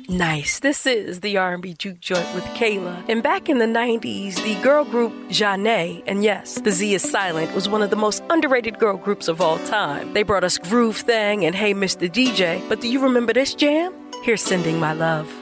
Nice. This is the R&B Juke Joint with Kayla. And back in the 90s, the girl group Janae, and yes, the Z is silent, was one of the most underrated girl groups of all time. They brought us Groove Thang and Hey Mr. DJ. But do you remember this jam? Here's Sending My Love.